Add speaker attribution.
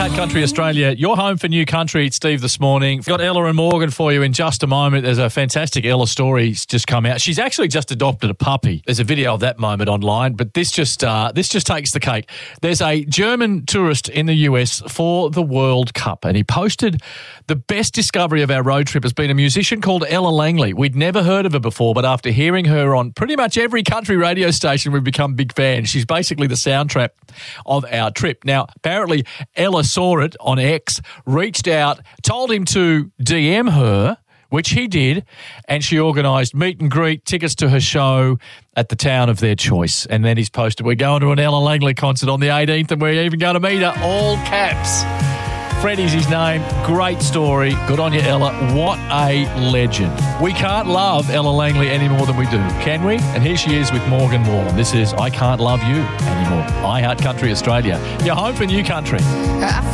Speaker 1: Heart Country Australia, your home for new country. It's Steve this morning. We've got Ella and Morgan for you in just a moment. There's a fantastic Ella story just come out. She's actually just adopted a puppy. There's a video of that moment online, but this just takes the cake. There's a German tourist in the US for the World Cup, and he posted the best discovery of our road trip has been a musician called Ella Langley. We'd never heard of her before, but after hearing her on pretty much every country radio station, we've become big fans. She's basically the soundtrack of our trip. Now, apparently, Ella saw it on X, reached out, told him to DM her, which he did, and she organised meet and greet, tickets to her show at the town of their choice. And then he's posted, we're going to an Ella Langley concert on the 18th and we're even going to meet her, all caps. Freddie's his name. Great story. Good on you, Ella. What a legend. We can't love Ella Langley any more than we do, can we? And here she is with Morgan Wallen. This is I Can't Love You Anymore. I Heart Country Australia. Your home for new country.